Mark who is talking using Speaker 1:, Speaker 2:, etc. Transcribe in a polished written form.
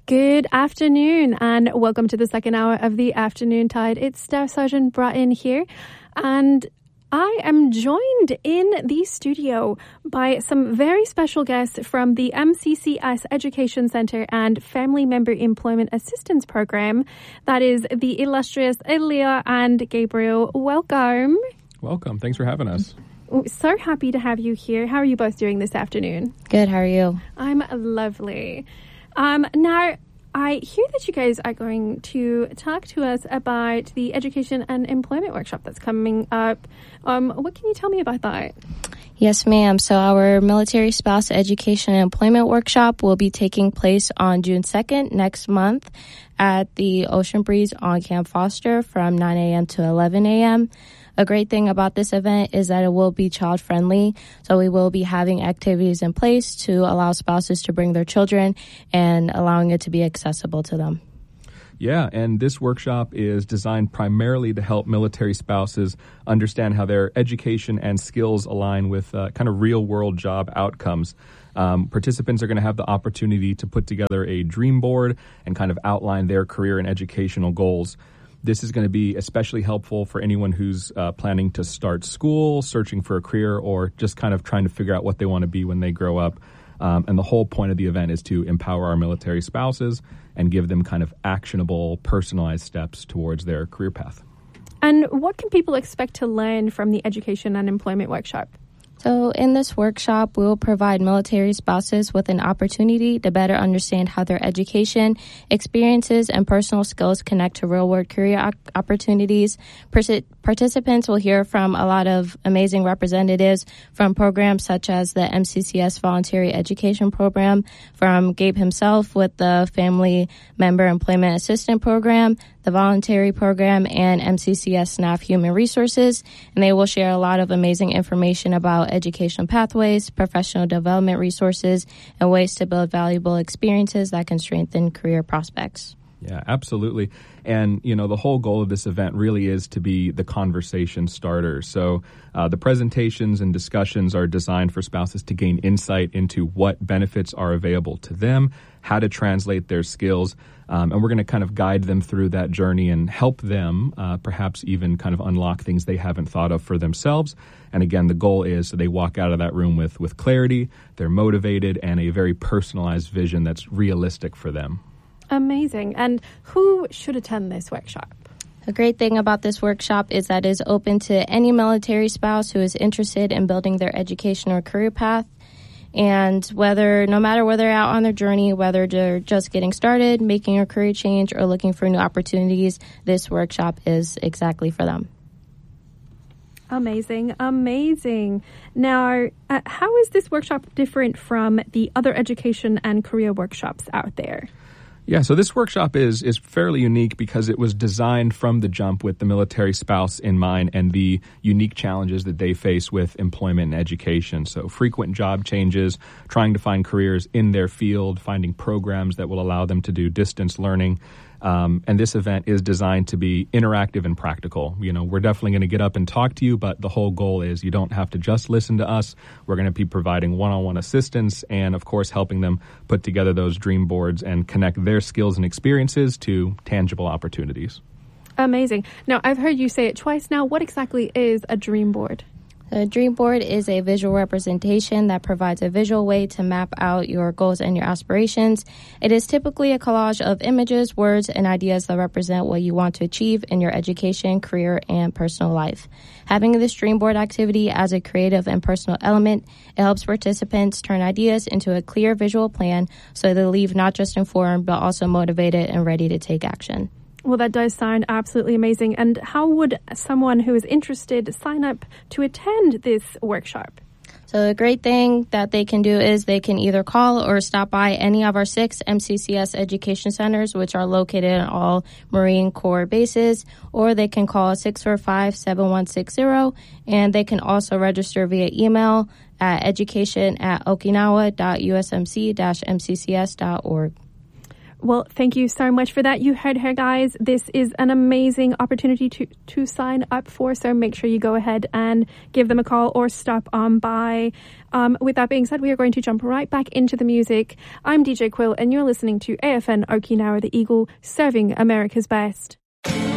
Speaker 1: Good afternoon and welcome to the second hour of the Afternoon Tide. It's Staff Sergeant Bratton here and I am joined in the studio by some very special guests from the MCCS Education Centre and Family Member Employment Assistance Program. That is the illustrious Elia and Gabriel. Welcome.
Speaker 2: Welcome. Thanks for having us.
Speaker 1: So happy to have you here. How are you both doing this afternoon?
Speaker 3: Good. How are you?
Speaker 1: I'm lovely. Now, I hear that you guys are going to talk to us about the Education and Employment Workshop that's coming up. What can you tell me about that?
Speaker 3: Yes, ma'am. So our Military Spouse Education and Employment Workshop will be taking place on June 2nd next month at the Ocean Breeze on Camp Foster from 9 a.m. to 11 a.m. A great thing about this event is that it will be child-friendly, so we will be having activities in place to allow spouses to bring their children and allowing it to be accessible to them.
Speaker 2: Yeah, and this workshop is designed primarily to help military spouses understand how their education and skills align with kind of real-world job outcomes. Participants are going to have the opportunity to put together a dream board and kind of outline their career and educational goals. This is going to be especially helpful for anyone who's planning to start school, searching for a career, or just kind of trying to figure out what they want to be when they grow up. And the whole point of the event is to empower our military spouses and give them kind of actionable, personalized steps towards their career path.
Speaker 1: And what can people expect to learn from the Education and Employment Workshop?
Speaker 3: So in this workshop, we will provide military spouses with an opportunity to better understand how their education, experiences, and personal skills connect to real-world career opportunities. Participants will hear from a lot of amazing representatives from programs such as the MCCS Voluntary Education Program, from Gabe himself with the Family Member Employment Assistance Program, the Voluntary Program, and MCCS SNAF Human Resources. And they will share a lot of amazing information about educational pathways, professional development resources, and ways to build valuable experiences that can strengthen career prospects.
Speaker 2: Yeah, absolutely. And, you know, the whole goal of this event really is to be the conversation starter. So the presentations and discussions are designed for spouses to gain insight into what benefits are available to them, how to translate their skills, and we're going to kind of guide them through that journey and help them perhaps even kind of unlock things they haven't thought of for themselves. And again, the goal is that they walk out of that room with clarity, they're motivated, and a very personalized vision that's realistic for them.
Speaker 1: Amazing. And who should attend this workshop?
Speaker 3: A great thing about this workshop is that it is open to any military spouse who is interested in building their education or career path. And no matter where they're out on their journey, whether they're just getting started, making a career change, or looking for new opportunities, this workshop is exactly for them.
Speaker 1: Amazing, amazing. Now, how is this workshop different from the other education and career workshops out there?
Speaker 2: Yeah, so this workshop is fairly unique because it was designed from the jump with the military spouse in mind and the unique challenges that they face with employment and education. So frequent job changes, trying to find careers in their field, finding programs that will allow them to do distance learning. And this event is designed to be interactive and practical. You know, we're definitely going to get up and talk to you, but the whole goal is you don't have to just listen to us. We're going to be providing one-on-one assistance and, of course, helping them put together those dream boards and connect their skills and experiences to tangible opportunities.
Speaker 1: Amazing. Now, I've heard you say it twice now. What exactly is a dream board?
Speaker 3: A dream board is a visual representation that provides a visual way to map out your goals and your aspirations. It is typically a collage of images, words, and ideas that represent what you want to achieve in your education, career, and personal life. Having this dream board activity as a creative and personal element, it helps participants turn ideas into a clear visual plan so they leave not just informed, but also motivated and ready to take action.
Speaker 1: Well, that does sound absolutely amazing. And how would someone who is interested sign up to attend this workshop?
Speaker 3: So the great thing that they can do is they can either call or stop by any of our 6 MCCS education centers, which are located in all Marine Corps bases, or they can call 645-7160, and they can also register via email at education@okinawa.usmc-mccs.org.
Speaker 1: Well, thank you so much for that. You heard her, guys. This is an amazing opportunity to sign up for, so make sure you go ahead and give them a call or stop on by. With that being said, we are going to jump right back into the music. I'm DJ Quill, and you're listening to AFN Okinawa, the Eagle, serving America's best.